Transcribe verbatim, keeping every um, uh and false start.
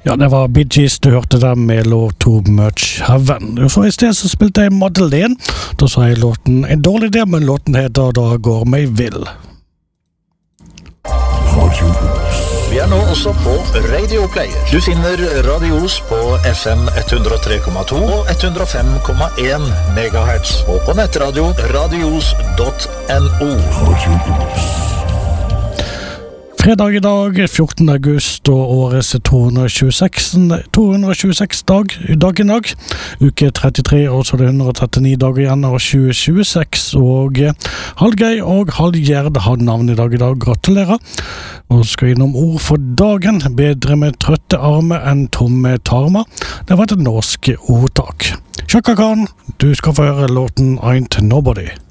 Ja, det var Bee Gees du hørte der med låt Too Much Heaven. Så i sted så spilte jeg Madeleine. Da sa jeg låten en dårlig idé, men låten heter Da går meg vill. Vi er nå også på Radio Player. Du finner Radios på F M ett hundre og tre komma to og ett hundre og fem komma en megahertz. Og på nettradio radios punktum no. Fredag i dag, fjortende august, og årets to hundre og tjueseks dag, dag i dag. Uke trettitre, og så er det ett hundre og trettini dager igjen av tjue tjueseks. Og Hallgeir og Hallgjerd har navn i dag i dag. Gratulerer. Og så skal vi innom ord for dagen. Bedre med trøtte armer enn tomme tarmer. Det var et norsk ordtak. Chaka Khan, du skal få høre låten Ain't Nobody.